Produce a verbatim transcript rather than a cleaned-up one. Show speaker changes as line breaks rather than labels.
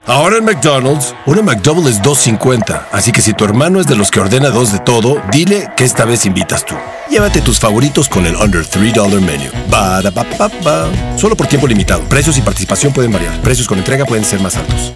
Ahora en McDonald's, una McDouble es dos cincuenta. Así que si tu hermano es de los que ordena dos de todo, dile que esta vez invitas tú. Llévate tus favoritos con el Under tres dollar Menu. Ba-da-ba-ba-ba. Solo por tiempo limitado. Precios y participación pueden variar. Precios con entrega pueden ser más altos.